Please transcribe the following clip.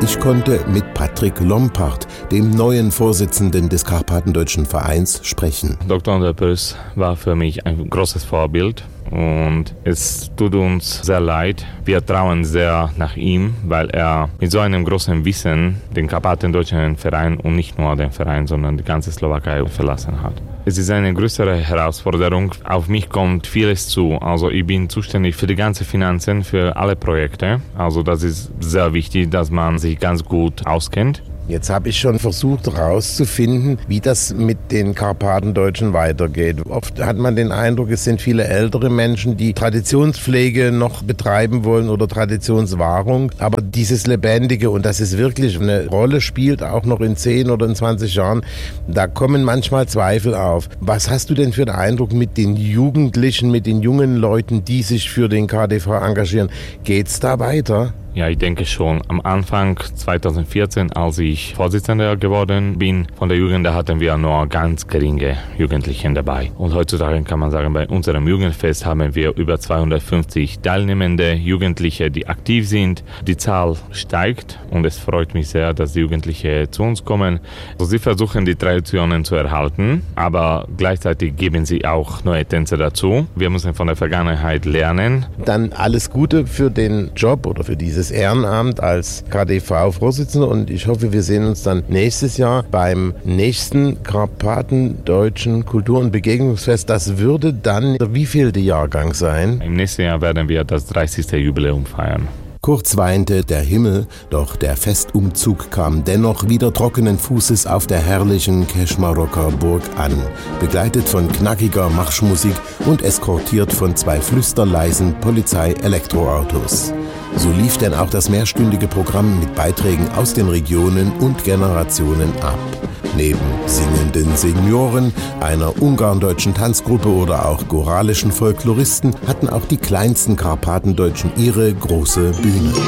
Ich konnte mit Patrick Lompart, dem neuen Vorsitzenden des Karpatendeutschen Vereins, sprechen. Dr. Döpers war für mich ein großes Vorbild. Und es tut uns sehr leid. Wir trauen sehr nach ihm, weil er mit so einem großen Wissen den Karpatendeutschen Verein und nicht nur den Verein, sondern die ganze Slowakei verlassen hat. Es ist eine größere Herausforderung. Auf mich kommt vieles zu. Also ich bin zuständig für die ganzen Finanzen, für alle Projekte. Also das ist sehr wichtig, dass man sich ganz gut auskennt. Jetzt habe ich schon versucht herauszufinden, wie das mit den Karpatendeutschen weitergeht. Oft hat man den Eindruck, es sind viele ältere Menschen, die Traditionspflege noch betreiben wollen oder Traditionswahrung. Aber dieses Lebendige, und das ist wirklich eine Rolle spielt, auch noch in 10 oder in 20 Jahren, da kommen manchmal Zweifel auf. Was hast du denn für den Eindruck mit den Jugendlichen, mit den jungen Leuten, die sich für den KDV engagieren? Geht's da weiter? Ja, ich denke schon. Am Anfang 2014, als ich Vorsitzender geworden bin von der Jugend, da hatten wir nur ganz geringe Jugendliche dabei. Und heutzutage kann man sagen, bei unserem Jugendfest haben wir über 250 teilnehmende Jugendliche, die aktiv sind. Die Zahl steigt und es freut mich sehr, dass die Jugendlichen zu uns kommen. Also sie versuchen, die Traditionen zu erhalten, aber gleichzeitig geben sie auch neue Tänze dazu. Wir müssen von der Vergangenheit lernen. Dann alles Gute für den Job oder für dieses Ehrenamt als KDV-Vorsitzender und ich hoffe, wir sehen uns dann nächstes Jahr beim nächsten Karpatendeutschen Kultur- und Begegnungsfest. Das würde dann der wievielte Jahrgang sein? Im nächsten Jahr werden wir das 30. Jubiläum feiern. Kurz weinte der Himmel, doch der Festumzug kam dennoch wieder trockenen Fußes auf der herrlichen Keschmarocker Burg an, begleitet von knackiger Marschmusik und eskortiert von 2 flüsterleisen Polizei-Elektroautos. So lief denn auch das mehrstündige Programm mit Beiträgen aus den Regionen und Generationen ab. Neben singenden Senioren, einer ungarndeutschen Tanzgruppe oder auch goralischen Folkloristen hatten auch die kleinsten Karpatendeutschen ihre große Bühne.